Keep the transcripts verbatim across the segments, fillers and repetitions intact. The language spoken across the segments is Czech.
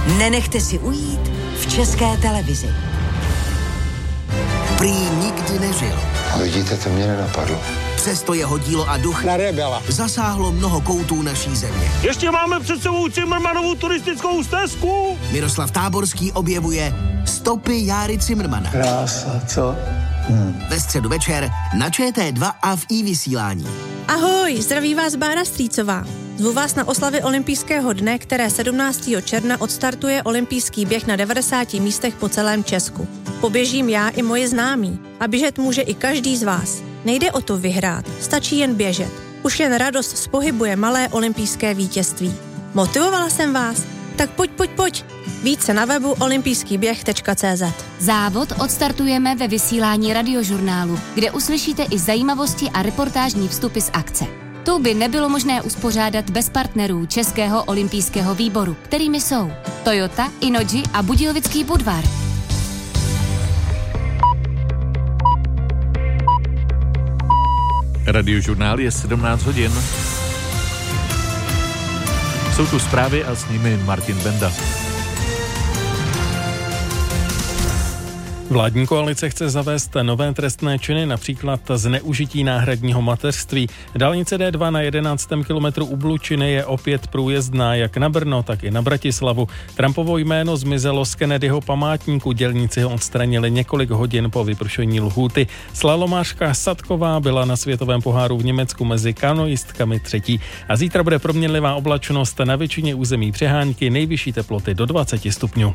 Nenechte si ujít v České televizi. Prý nikdy nežil. A vidíte, to mě nenapadlo. Přesto jeho dílo a duch na rebela zasáhlo mnoho koutů naší země. Ještě máme před sebou Cimrmanovu turistickou stezku. Miroslav Táborský objevuje Stopy Járy Cimrmana. Krása, co? Hmm. Ve středu večer na Č T dva a v iVysílání. Ahoj, zdraví vás Bára Strýcová. Zvu vás na oslavy olympijského dne, které sedmnáctého června odstartuje olympijský běh na devadesáti místech po celém Česku. Poběžím já i moji známí a běžet může i každý z vás. Nejde o to vyhrát, stačí jen běžet. Už jen radost z pohybu je malé olympijské vítězství. Motivovala jsem vás? Tak pojď, pojď, pojď. Více na webu olympijský běh tečka cé zet. Závod odstartujeme ve vysílání Radiožurnálu, kde uslyšíte i zajímavosti a reportážní vstupy z akce. Tu by nebylo možné uspořádat bez partnerů Českého olympijského výboru, kterými jsou Toyota, Innogy a Budějovický Budvar. Radiožurnál je sedmnáct hodin. Jsou tu zprávy a s nimi Martin Benda. Vládní koalice chce zavést nové trestné činy, například zneužití náhradního mateřství. Dálnice D dva na jedenáctém kilometru u Blučiny je opět průjezdná jak na Brno, tak i na Bratislavu. Trumpovo jméno zmizelo z Kennedyho památníku, dělníci ho odstranili několik hodin po vypršení lhůty. Slalomářka Sadková byla na světovém poháru v Německu mezi kanoistkami třetí. A zítra bude proměnlivá oblačnost, na většině území přehánky, nejvyšší teploty do dvacet stupňů.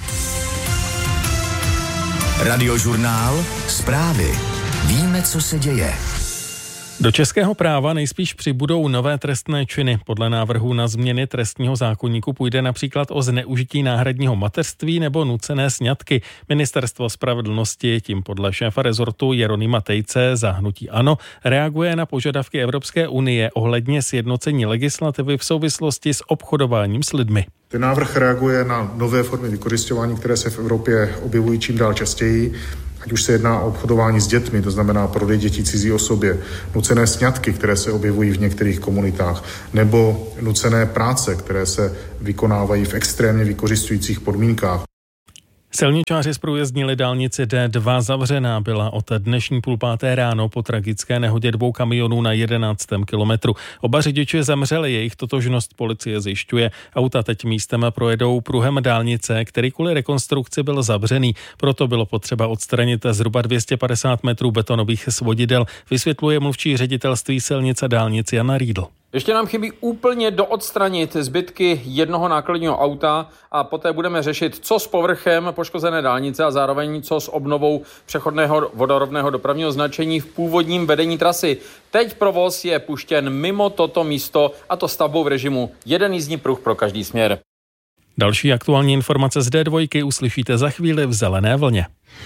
Radiožurnál, zprávy. Víme, co se děje. Do českého práva nejspíš přibudou nové trestné činy. Podle návrhu na změny trestního zákoníku půjde například o zneužití náhradního mateřství nebo nucené sňatky. Ministerstvo spravedlnosti tím podle šéfa rezortu Jeronýma Tejce za hnutí ANO reaguje na požadavky Evropské unie ohledně sjednocení legislativy v souvislosti s obchodováním s lidmi. Ten návrh reaguje na nové formy vykořisťování, které se v Evropě objevují čím dál častěji. Ať už se jedná o obchodování s dětmi, to znamená prodej dětí cizí osobě, nucené sňatky, které se objevují v některých komunitách, nebo nucené práce, které se vykonávají v extrémně vykořisťujících podmínkách. Silničáři zprůjezdnili dálnici D dva, zavřená byla od dnešní půl páté ráno po tragické nehodě dvou kamionů na jedenáctém kilometru. Oba řidiči zemřeli, jejich totožnost policie zjišťuje. Auta teď místem projedou pruhem dálnice, který kvůli rekonstrukci byl zavřený. Proto bylo potřeba odstranit zhruba dvě stě padesát metrů betonových svodidel, vysvětluje mluvčí ředitelství silnice dálnic Jana Riedl. Ještě nám chybí úplně doodstranit zbytky jednoho nákladního auta a poté budeme řešit, co s povrchem poškozené dálnice a zároveň co s obnovou přechodného vodorovného dopravního značení v původním vedení trasy. Teď provoz je puštěn mimo toto místo, a to stavbou v režimu jeden jízdní pruh pro každý směr. Další aktuální informace z D dva uslyšíte za chvíli v Zelené vlně.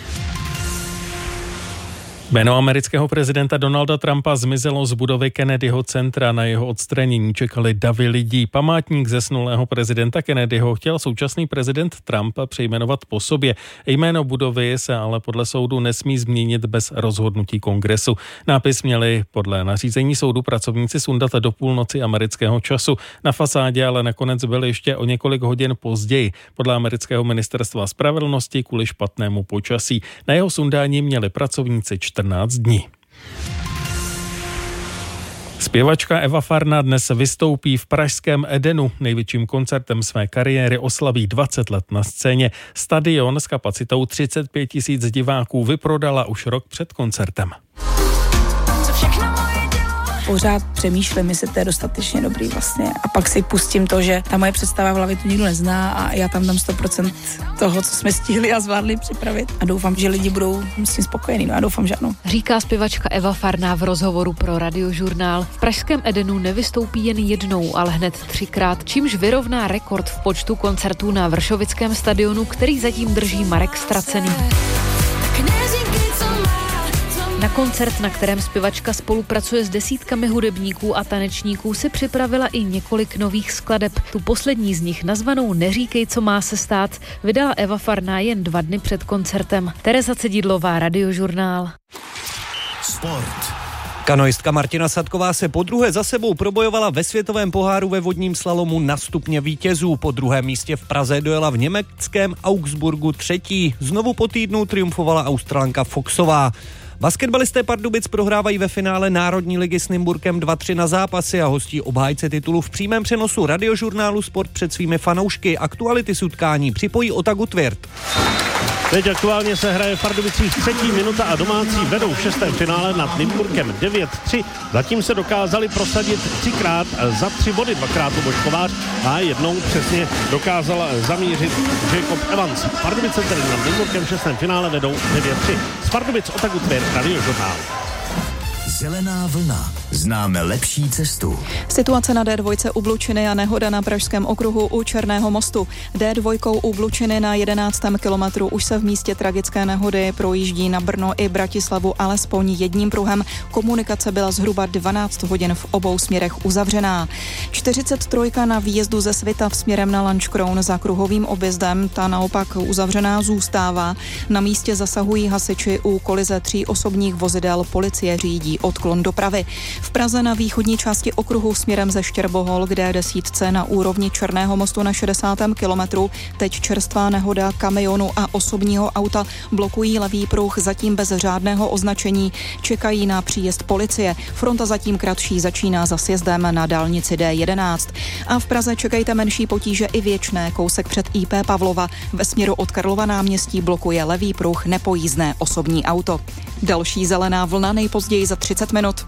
Jméno amerického prezidenta Donalda Trumpa zmizelo z budovy Kennedyho centra. Na jeho odstranění čekali davy lidí. Památník zesnulého prezidenta Kennedyho chtěl současný prezident Trump přejmenovat po sobě. Jméno budovy se ale podle soudu nesmí změnit bez rozhodnutí kongresu. Nápis měli podle nařízení soudu pracovníci sundat do půlnoci amerického času. Na fasádě ale nakonec byl ještě o několik hodin později. Podle amerického ministerstva spravedlnosti kvůli špatnému počasí. Na jeho sundání měli pracovníci čtrnáct dní. Zpěvačka Eva Farná dnes vystoupí v pražském Edenu. Největším koncertem své kariéry oslaví dvacet let na scéně. Stadion s kapacitou třicet pět tisíc diváků vyprodala už rok před koncertem. Pořád přemýšlím, jestli to je dostatečně dobrý vlastně. A pak si pustím to, že ta moje představa v hlavě to nikdo nezná a já tam dám sto procent toho, co jsme stihli a zvládli připravit. A doufám, že lidi budou s tím spokojení. No a doufám, že ano. Říká zpěvačka Eva Farná v rozhovoru pro Radiožurnál. V pražském Edenu nevystoupí jen jednou, ale hned třikrát, čímž vyrovná rekord v počtu koncertů na Vršovickém stadionu, který zatím drží Marek Stracený. Na koncert, na kterém zpěvačka spolupracuje s desítkami hudebníků a tanečníků, si připravila i několik nových skladeb. Tu poslední z nich, nazvanou Neříkej, co má se stát, vydala Eva Farná jen dva dny před koncertem. Tereza Cedidlová, Radiožurnál. Sport. Kanoistka Martina Sadková se podruhé za sebou probojovala ve světovém poháru ve vodním slalomu na stupně vítězů. Po druhém místě v Praze dojela v německém Augsburgu třetí. Znovu po týdnu triumfovala Australanka Foxová. Basketbalisté Pardubic prohrávají ve finále Národní ligy s Nymburkem dva tři na zápasy a hostí obhájce titulu v přímém přenosu radiožurnálu Sport před svými fanoušky. Aktuality z utkání připojí Otagu Tvěrt. Teď aktuálně se hraje v Pardubicích třetí minuta a domácí vedou v šestém finále nad Nymburkem devět tři. Zatím se dokázali prosadit třikrát za tři body, dvakrát Luboš Kovář a jednou přesně dokázal zamířit Jacob Evans. Pardubice tedy nad Nymburkem v šestém finále vedou devět tři. Z Pardubic Otagu Tvěrt, radiožurnál. Zelená vlna. Známe lepší cestu. Situace na D dva u Blučiny a nehoda na Pražském okruhu u Černého mostu. D dva u Blučiny na jedenáctém kilometru už se v místě tragické nehody projíždí na Brno i Bratislavu alespoň jedním pruhem. Komunikace byla zhruba dvanáct hodin v obou směrech uzavřená. čtyřicet tři na výjezdu ze Svitav směrem na Lanškroun za kruhovým objezdem, ta naopak uzavřená zůstává. Na místě zasahují hasiči u kolize tří osobních vozidel, policie řídí odklon dopravy. V Praze na východní části okruhu směrem ze Štěrbohol, kde desítce na úrovni Černého mostu na šedesátém kilometru, teď čerstvá nehoda kamionu a osobního auta blokují levý pruh, zatím bez řádného označení, čekají na příjezd policie. Fronta zatím kratší začíná za sjezdem na dálnici D jedenáct. A v Praze čekejte menší potíže i věčné, kousek před I P Pavlova. Ve směru od Karlova náměstí blokuje levý pruh nepojízdné osobní auto. Další zelená vlna nejpozději za třicet minut.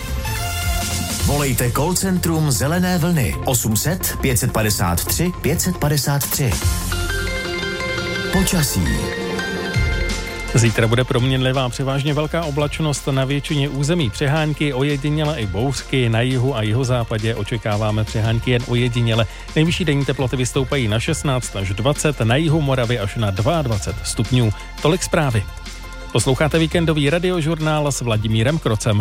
Volejte call centrum Zelené vlny osm set pět padesát tři pět padesát tři. Počasí. Zítra bude proměnlivá převážně velká oblačnost na většině území. Přehánky ojediněle i bouřky, na jihu a jihozápadě očekáváme přehánky jen ojediněle. Nejvyšší denní teploty vystoupají na šestnáct až dvacet, na jihu Moravy až na dvacet dva stupňů. Tolik zprávy. Posloucháte víkendový radiožurnál s Vladimírem Krocem.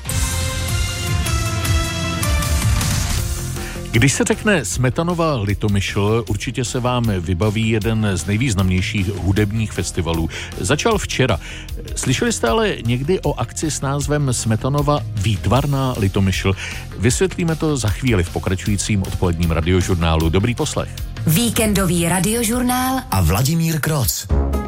Když se řekne Smetanova Litomyšl, určitě se vám vybaví jeden z nejvýznamnějších hudebních festivalů. Začal včera. Slyšeli jste ale někdy o akci s názvem Smetanova Výtvarná Litomyšl? Vysvětlíme to za chvíli v pokračujícím odpoledním radiožurnálu. Dobrý poslech. Víkendový radiožurnál a Vladimír Kroc.